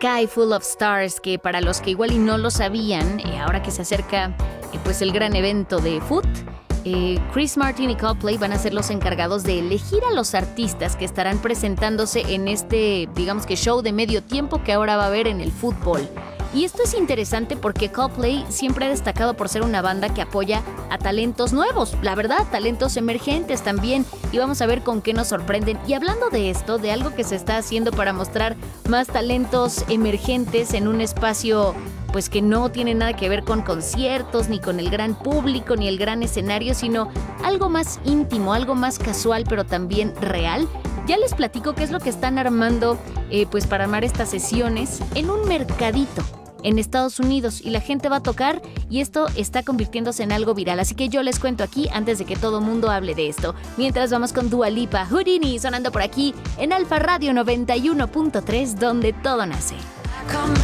Sky Full of Stars, que para los que igual y no lo sabían, ahora que se acerca pues el gran evento de Foot, Chris Martin y Coldplay van a ser los encargados de elegir a los artistas que estarán presentándose en este, digamos que show de medio tiempo que ahora va a haber en el fútbol. Y esto es interesante porque Coldplay siempre ha destacado por ser una banda que apoya a talentos nuevos, la verdad, talentos emergentes también, y vamos a ver con qué nos sorprenden. Y hablando de esto, de algo que se está haciendo para mostrar más talentos emergentes en un espacio pues que no tiene nada que ver con conciertos, ni con el gran público, ni el gran escenario, sino algo más íntimo, algo más casual, pero también real. Ya les platico qué es lo que están armando pues para armar estas sesiones en un mercadito en Estados Unidos, y la gente va a tocar y esto está convirtiéndose en algo viral, así que yo les cuento aquí antes de que todo mundo hable de esto. Mientras vamos con Dua Lipa, Houdini sonando por aquí en Alfa Radio 91.3, donde todo nace.